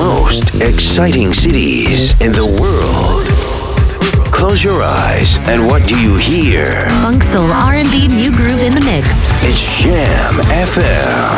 most exciting cities in the world. Close your eyes, and what do you hear? Funk, soul, R&B, new groove in the mix. It's Jam FM.